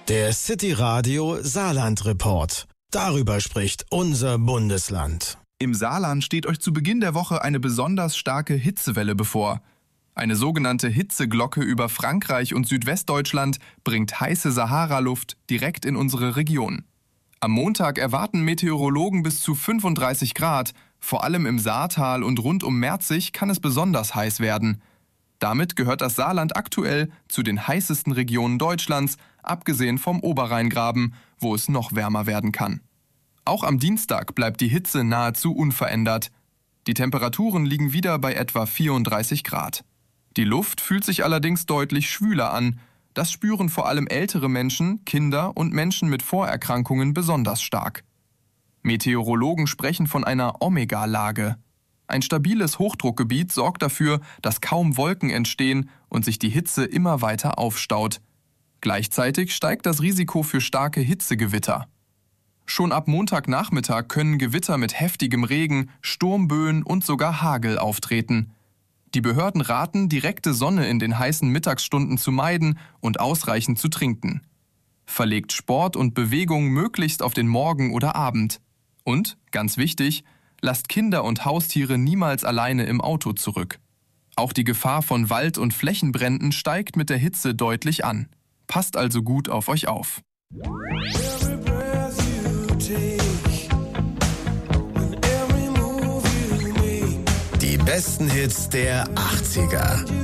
Der City Radio Saarland Report. Darüber spricht unser Bundesland. Im Saarland steht euch zu Beginn der Woche eine besonders starke Hitzewelle bevor. Eine sogenannte Hitzeglocke über Frankreich und Südwestdeutschland bringt heiße Sahara-Luft direkt in unsere Region. Am Montag erwarten Meteorologen bis zu 35 Grad. Vor allem im Saartal und rund um Merzig kann es besonders heiß werden. Damit gehört das Saarland aktuell zu den heißesten Regionen Deutschlands, abgesehen vom Oberrheingraben, wo es noch wärmer werden kann. Auch am Dienstag bleibt die Hitze nahezu unverändert. Die Temperaturen liegen wieder bei etwa 34 Grad. Die Luft fühlt sich allerdings deutlich schwüler an. Das spüren vor allem ältere Menschen, Kinder und Menschen mit Vorerkrankungen besonders stark. Meteorologen sprechen von einer Omega-Lage. Ein stabiles Hochdruckgebiet sorgt dafür, dass kaum Wolken entstehen und sich die Hitze immer weiter aufstaut. Gleichzeitig steigt das Risiko für starke Hitzegewitter. Schon ab Montagnachmittag können Gewitter mit heftigem Regen, Sturmböen und sogar Hagel auftreten. Die Behörden raten, direkte Sonne in den heißen Mittagsstunden zu meiden und ausreichend zu trinken. Verlegt Sport und Bewegung möglichst auf den Morgen oder Abend. Und, ganz wichtig, lasst Kinder und Haustiere niemals alleine im Auto zurück. Auch die Gefahr von Wald- und Flächenbränden steigt mit der Hitze deutlich an. Passt also gut auf euch auf. Die besten Hits der 80er.